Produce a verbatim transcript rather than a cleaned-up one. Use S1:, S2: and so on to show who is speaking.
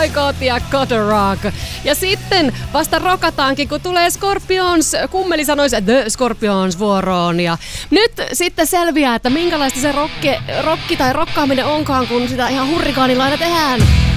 S1: God ja God Rock. Ja sitten vasta rokataankin, kun tulee Scorpions, kummeli sanoisi The Scorpions vuoroon. Ja nyt sitten selviää, että minkälaista se rokki, rokki tai rokkaaminen onkaan, kun sitä ihan hurrikaanilailla tehdään.